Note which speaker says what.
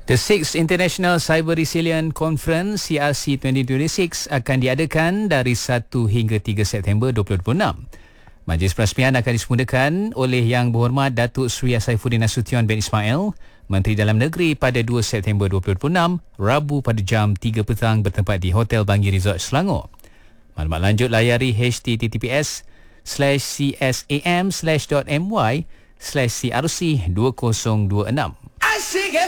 Speaker 1: The 6th International Cyber Resilient Conference CRC 2026 akan diadakan dari 1 hingga 3 September 2026. Majlis Perasmian akan disemudakan oleh Yang Berhormat Datuk Seri Saifuddin Nasution bin Ismail, Menteri Dalam Negeri pada 2 September 2026, Rabu pada jam 3 petang bertempat di Hotel Bangi Resort Selangor. Maklumat lanjut layari https:/csam/.my/crc2026.